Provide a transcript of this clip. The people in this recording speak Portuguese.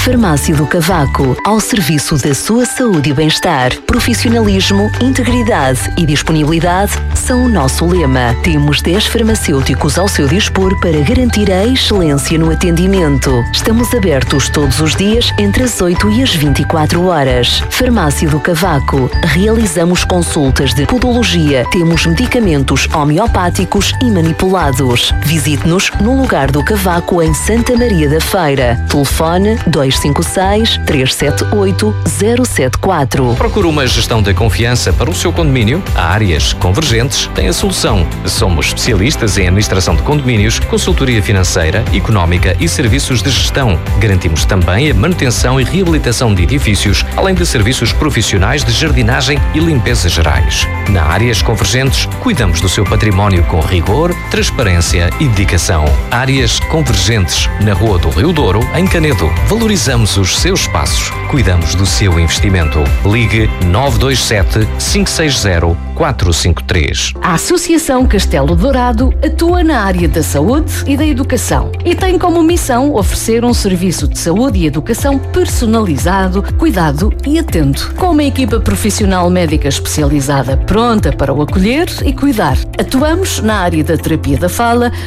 Farmácia do Cavaco, ao serviço da sua saúde e bem-estar. Profissionalismo, integridade e disponibilidade são o nosso lema. Temos 10 farmacêuticos ao seu dispor para garantir a excelência no atendimento. Estamos abertos todos os dias entre as 8 e as 24 horas. Farmácia do Cavaco. Realizamos consultas de podologia. Temos medicamentos homeopáticos e manipulados. Visite-nos no Lugar do Cavaco, em Santa Maria da Feira. Telefone 256 378 074. Procura uma gestão de confiança para o seu condomínio? A Áreas Convergentes tem a solução. Somos especialistas em administração de condomínios, consultoria financeira, económica e serviços de gestão. Garantimos também a manutenção e reabilitação de edifícios, além de serviços profissionais de jardinagem e limpeza gerais. Na Áreas Convergentes, cuidamos do seu património com rigor, transparência e dedicação. Áreas Convergentes, na Rua do Rio Douro, em Canedo. Valorizamos os seus espaços. Cuidamos do seu investimento. Ligue 927 560 453. A Associação Castelo Dourado atua na área da saúde e da educação e tem como missão oferecer um serviço de saúde e educação personalizado, cuidado e atento, com uma equipa profissional médica especializada pronta para o acolher e cuidar. Atuamos na área da terapia da fala,